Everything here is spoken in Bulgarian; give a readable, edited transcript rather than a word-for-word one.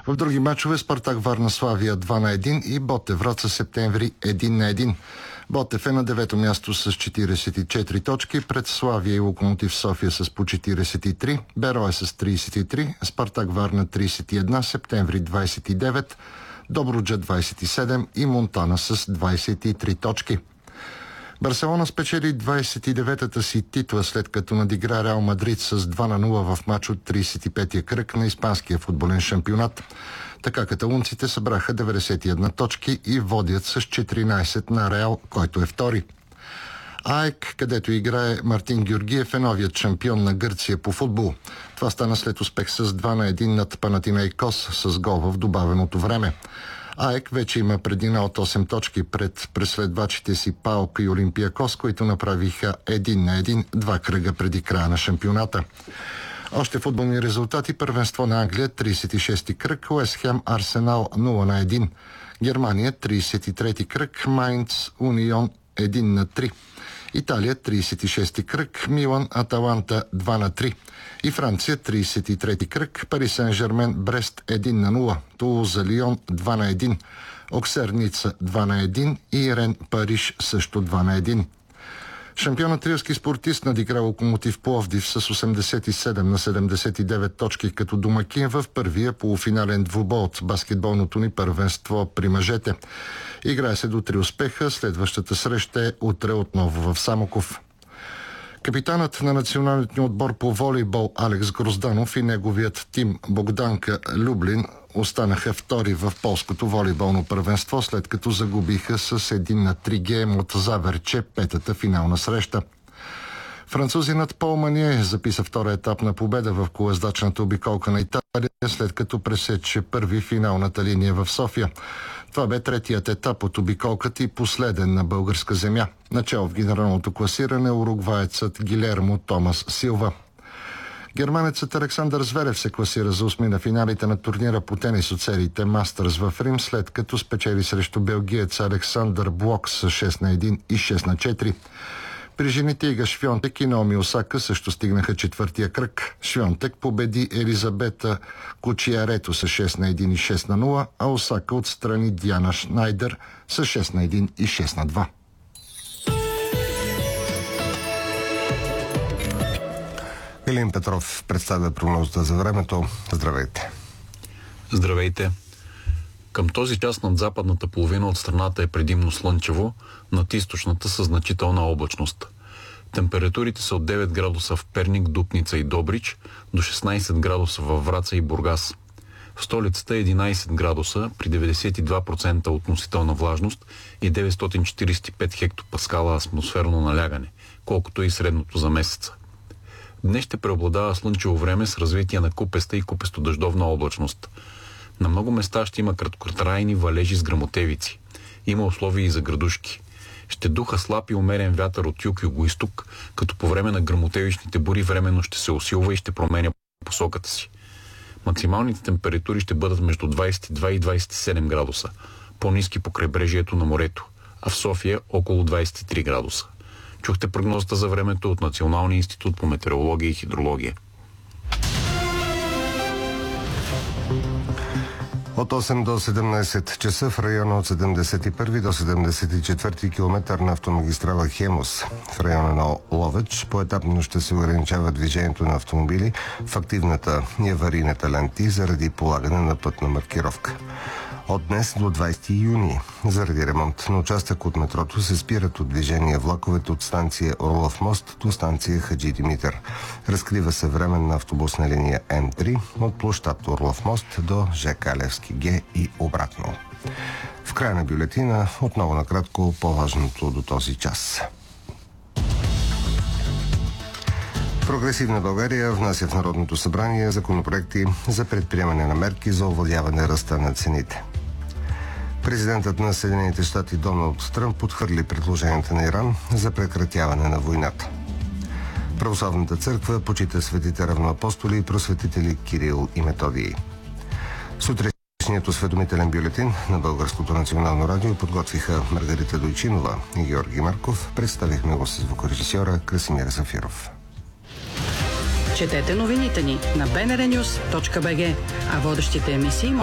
В други мачове Спартак Варна Славия 2-1 и Ботев Враца Септември 1-1. Ботев е на 9-то място с 44 точки, пред Славия и Локомотив София с по 43, Берое с 33, Спартак Варна 31, Септември 29, Добруджа 27 и Монтана с 23 точки. Барселона спечели 29-та си титла, след като надигра Реал Мадрид с 2-0 в мач от 35-я кръг на испанския футболен шампионат. Така каталунците събраха 91 точки и водят с 14 на Реал, който е втори. АЕК, където играе Мартин Георгиев, е новият шампион на Гърция по футбол. Това стана след успех с 2-1 над Панатинайкос с гол в добавеното време. АЕК вече има предина от 8 точки пред преследвачите си ПАОК и Олимпиакос, които направиха 1-1 два кръга преди края на шампионата. Още футболни резултати: първенство на Англия 36-ти кръг, Уест Хем Арсенал 0-1. Германия 33-ти кръг, Майнц Унион 1-3. Италия 36-ти кръг, Милан Аталанта 2-3. И Франция 33-ти кръг, Пари Сен-Жермен Брест 1-0, Тулуза Лион 2-1, Оксер Ница 2-1 и Рен Париж също 2-1. Шампионът рилски спортист надигра Локомотив Пловдив с 87 на 79 точки като домакин в първия полуфинален двубой от баскетболното ни първенство при мъжете. Играе се до 3 успеха, следващата среща е утре отново в Самоков. Капитанът на националният ни отбор по волейбол Алекс Грозданов и неговият тим Богданка Люблин останаха втори в полското волейболно първенство, след като загубиха с 1-3 гейм от Заверче петата финална среща. Французинът Пол Мание записа втора етапна победа в колездачната обиколка на Италия, след като пресече първи финалната линия в София. Това бе третият етап от обиколката и последен на българска земя. Начало в генералното класиране уругваецът Гилермо Томас Силва. Германецът Александър Зверев се класира за 8 на финалите на турнира по тенис от сериите Мастърс в Рим, след като спечели срещу белгиец Александър Блок с 6-1 и 6-4. При жените Ига Швионтек и Наоми Осака също стигнаха четвъртия кръг. Швионтек победи Елизабета Кучиарето с 6-1 и 6-0, а Осака отстрани Диана Шнайдер с 6-1 и 6-2. Илин Петров представя прогнозата за времето. Здравейте! Здравейте! Към този час над западната половина от страната е предимно слънчево, над източната със значителна облачност. Температурите са от 9 градуса в Перник, Дупница и Добрич, до 16 градуса във Враца и Бургас. В столицата е 11 градуса при 92% относителна влажност и 945 хектопаскала атмосферно налягане, колкото и средното за месеца. Днес ще преобладава слънчево време с развитие на купеста и купесто-дъждовна облачност. На много места ще има краткотрайни валежи с гръмотевици. Има условия и за градушки. Ще духа слаб и умерен вятър от юг и югоизток, като по време на гръмотевичните бури временно ще се усилва и ще променя посоката си. Максималните температури ще бъдат между 22 и 27 градуса, по-ниски по крайбрежието на морето, а в София около 23 градуса. Чухте прогнозата за времето от Националния институт по метеорология и хидрология. От 8 до 17 часа в района от 71 до 74 км на автомагистрала Хемус в района на Ловеч поетапно ще се ограничава движението на автомобили в активната и аварийната ленти заради полагане на пътна маркировка. От днес до 20 юни заради ремонт на участък от метрото се спират от движение влаковете от станция Орлов мост до станция Хаджи Димитър. Разкрива се временна автобусна линия М3 от площад Орлов мост до ЖК Левски Г и обратно. В края на бюлетина отново накратко по-важното до този час. Прогресивна България внася в Народното събрание законопроекти за предприемане на мерки за овладяване ръста на цените. Президентът на Съединените щати Доналд Тръмп отхвърли предложенията на Иран за прекратяване на войната. Православната църква почита светите равноапостоли и просветители Кирил и Методий. Сутрешният осведомителен бюлетин на Българското национално радио подготвиха Маргарита Дойчинова и Георги Марков. Представихме го с звукорежисьора Красимир Зафиров. Четете новините ни на bnrnews.bg, а водещите емисии